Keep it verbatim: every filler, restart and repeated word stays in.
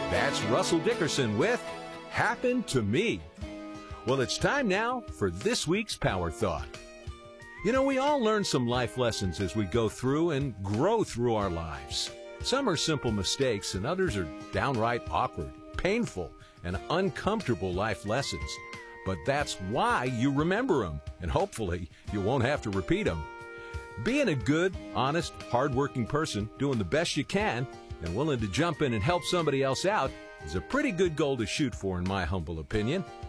That's Russell Dickerson with Happened to Me. Well, it's time now for this week's Power Thought. You know, we all learn some life lessons as we go through and grow through our lives. Some are simple mistakes and others are downright awkward, painful, and uncomfortable life lessons. But that's why you remember them, and hopefully you won't have to repeat them. Being a good, honest, hardworking person, doing the best you can, and willing to jump in and help somebody else out is a pretty good goal to shoot for, in my humble opinion.